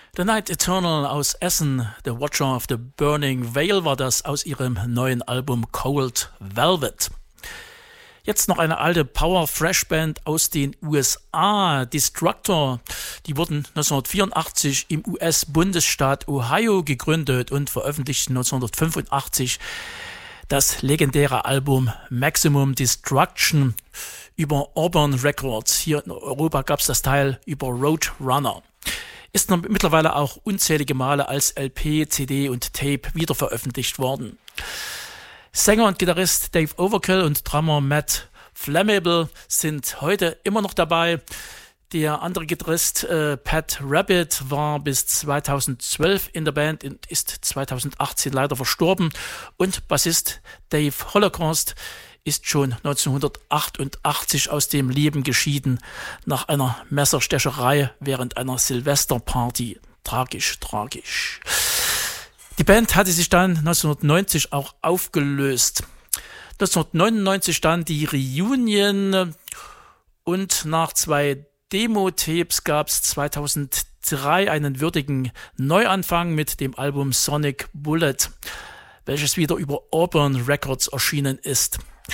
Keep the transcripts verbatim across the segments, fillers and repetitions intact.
The Night Eternal aus Essen, The Watcher of the Burning Veil war das aus ihrem neuen Album Cold Velvet. Jetzt noch eine alte Power-Thrash-Band aus den U S A, Destructor. Die wurden neunzehnhundertvierundachtzig im U S-Bundesstaat Ohio gegründet und veröffentlichten neunzehnhundertfünfundachtzig das legendäre Album Maximum Destruction über Urban Records. Hier in Europa gab es das Teil über Roadrunner. Ist noch mittlerweile auch unzählige Male als L P, C D und Tape wiederveröffentlicht worden. Sänger und Gitarrist Dave Overkill und Drummer Matt Flammable sind heute immer noch dabei. Der andere Gitarrist äh, Pat Rabbit war bis zweitausendzwölf in der Band und ist zweitausendachtzehn leider verstorben. Und Bassist Dave Holocaust ist schon neunzehnhundertachtundachtzig aus dem Leben geschieden nach einer Messerstecherei während einer Silvesterparty. Tragisch, tragisch. Die Band hatte sich dann neunzehnhundertneunzig auch aufgelöst. neunzehnhundertneunundneunzig dann die Reunion und nach zwei Demo-Tapes gab es zweitausenddrei einen würdigen Neuanfang mit dem Album Sonic Bullet, welches wieder über Urban Records erschienen ist.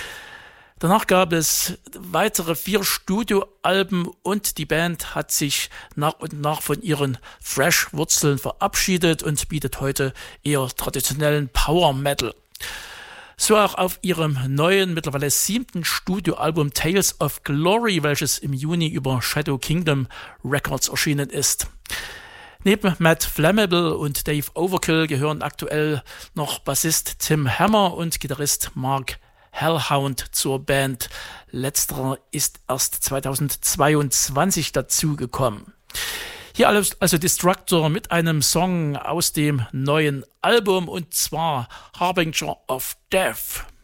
Danach gab es weitere vier Studioalben und die Band hat sich nach und nach von ihren Thrash-Wurzeln verabschiedet und bietet heute eher traditionellen Power Metal. So auch auf ihrem neuen, mittlerweile siebten Studioalbum Tales of Glory, welches im Juni über Shadow Kingdom Records erschienen ist. Neben Matt Flammable und Dave Overkill gehören aktuell noch Bassist Tim Hammer und Gitarrist Mark Hellhound zur Band. Letzterer ist erst zweitausendzweiundzwanzig dazugekommen. Hier also Destructor mit einem Song aus dem neuen Album und zwar Harbinger of Death.